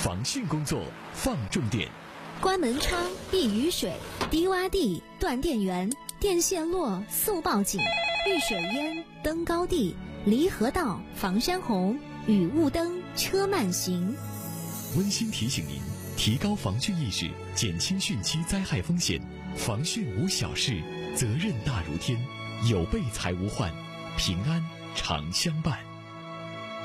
防汛工作放重点。 关门窗、避雨水、低洼地、断电源、电线落速报警、遇水淹、登高地、离河道、防山洪、雨雾灯、车慢行。 温馨提醒您，提高防汛意识，减轻汛期灾害风险。防汛无小事，责任大如天。有备才无患，平安常相伴。